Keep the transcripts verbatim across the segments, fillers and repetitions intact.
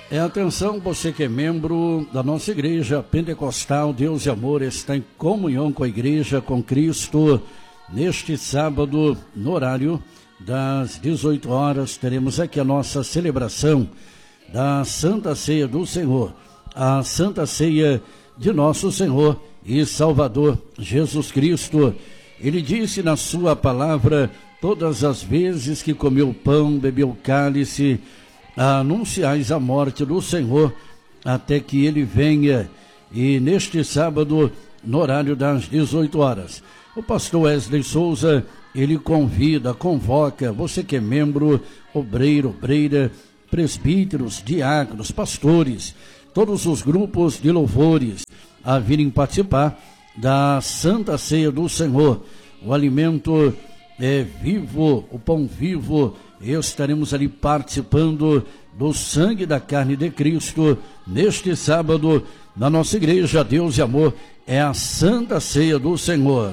É, atenção, você que é membro da nossa igreja pentecostal, Deus e Amor está em comunhão com a igreja, com Cristo. Neste sábado, no horário das dezoito horas, teremos aqui a nossa celebração da Santa Ceia do Senhor, a Santa Ceia de nosso Senhor e Salvador Jesus Cristo. Ele disse na sua palavra: todas as vezes que comeu pão, bebeu o cálice, anunciais a morte do Senhor até que ele venha. E neste sábado, no horário das dezoito horas, o pastor Wesley Souza, ele convida, convoca você que é membro, obreiro, obreira, presbíteros, diáconos, pastores, todos os grupos de louvores a virem participar da Santa Ceia do Senhor. O alimento é vivo, o pão vivo. Estaremos ali participando do sangue da carne de Cristo neste sábado na nossa igreja. Deus e Amor é a Santa Ceia do Senhor.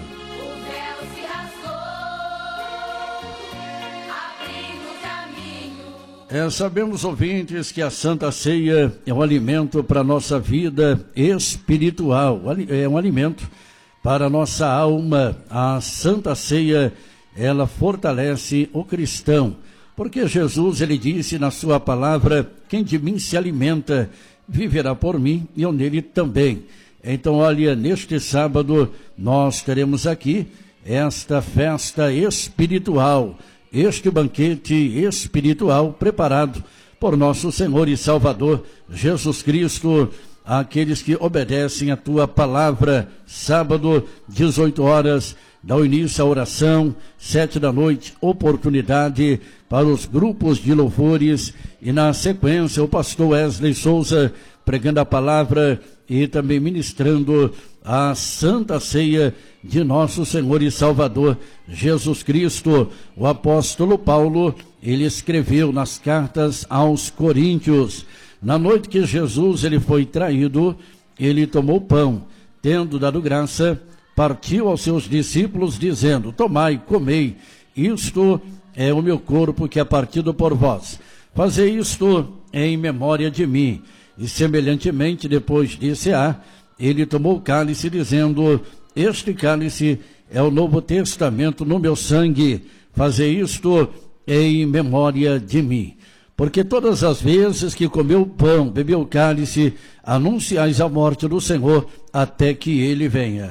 É, sabemos, ouvintes, que a Santa Ceia é um alimento para a nossa vida espiritual, é um alimento para a nossa alma. A Santa Ceia, ela fortalece o cristão, porque Jesus, ele disse na sua palavra: quem de mim se alimenta, viverá por mim e eu nele também. Então, olha, neste sábado nós teremos aqui esta festa espiritual, este banquete espiritual preparado por nosso Senhor e Salvador Jesus Cristo, aqueles que obedecem a tua palavra. Sábado, dezoito horas, dá o início à oração, sete da noite, oportunidade para os grupos de louvores, e na sequência o pastor Wesley Souza pregando a palavra e também ministrando a Santa Ceia de nosso Senhor e Salvador Jesus Cristo. O apóstolo Paulo, ele escreveu nas cartas aos Coríntios: na noite que Jesus ele foi traído, ele tomou pão, tendo dado graça, partiu aos seus discípulos, dizendo: tomai, comei, isto é o meu corpo que é partido por vós. Fazei isto em memória de mim. E semelhantemente, depois de cear, ele tomou o cálice, dizendo: este cálice é o Novo Testamento no meu sangue. Fazei isto em memória de mim. Porque todas as vezes que comeu o pão, bebeu o cálice, anunciais a morte do Senhor até que ele venha.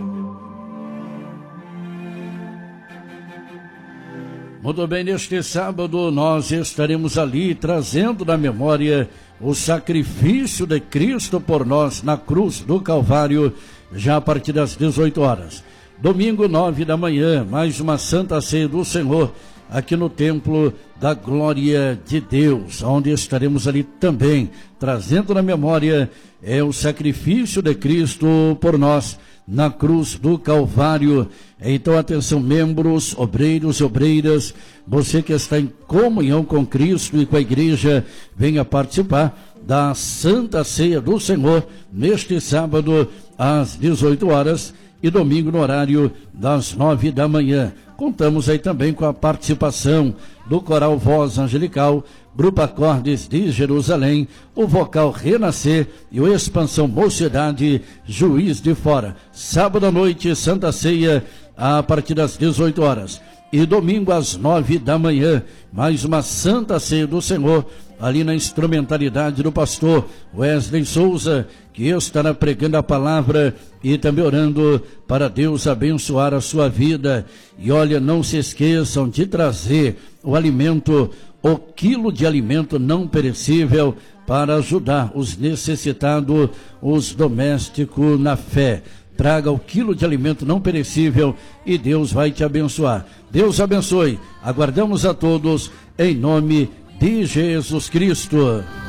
Muito bem, neste sábado nós estaremos ali trazendo na memória o sacrifício de Cristo por nós na cruz do Calvário, já a partir das dezoito horas. Domingo, nove da manhã, mais uma Santa Ceia do Senhor, aqui no Templo da Glória de Deus, onde estaremos ali também, trazendo na memória é o sacrifício de Cristo por nós na cruz do Calvário. Então, atenção, membros, obreiros e obreiras, você que está em comunhão com Cristo e com a igreja, venha participar da Santa Ceia do Senhor neste sábado às dezoito horas e domingo no horário das nove da manhã. Contamos aí também com a participação do Coral Voz Angelical, Grupo Acordes de Jerusalém, o Vocal Renascer e o Expansão Mocidade Juiz de Fora. Sábado à noite, Santa Ceia, a partir das dezoito horas. E domingo às nove da manhã, mais uma Santa Ceia do Senhor, ali na instrumentalidade do pastor Wesley Souza, que estará pregando a palavra e também orando para Deus abençoar a sua vida. E olha, não se esqueçam de trazer o alimento, o quilo de alimento não perecível, para ajudar os necessitados, os domésticos na fé. Traga o quilo de alimento não perecível e Deus vai te abençoar. Deus abençoe. Aguardamos a todos em nome de Jesus Cristo.